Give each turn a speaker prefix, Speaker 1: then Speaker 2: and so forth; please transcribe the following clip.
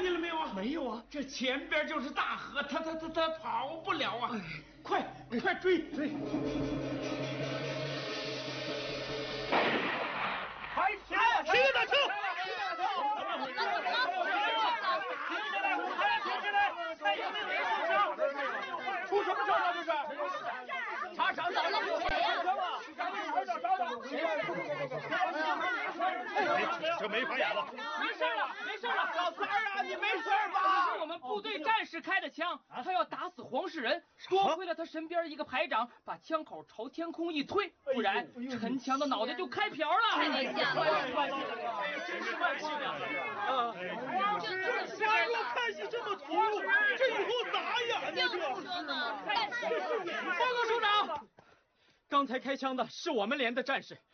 Speaker 1: 见了没有啊？
Speaker 2: 没有啊，
Speaker 1: 这前边就是大河，他跑不了啊！快追！
Speaker 2: 快停！停下车！
Speaker 1: 太阳没有人受伤，出什么事了？这是？查厂长了，谁呀？
Speaker 2: 这没法演了。
Speaker 3: 没事了，
Speaker 1: 小三儿啊，你没事吧？
Speaker 3: 是我们部队战士开的枪，他要打死黄世仁，多亏了他身边一个排长把枪口朝天空一推，不然陈强的脑袋就开瓢了。
Speaker 4: 太危险了！
Speaker 3: 真是万幸啊！
Speaker 2: 花若看戏这么投入，这以后咋演呢？
Speaker 3: 报告首长，刚才开枪的是我们连的战士，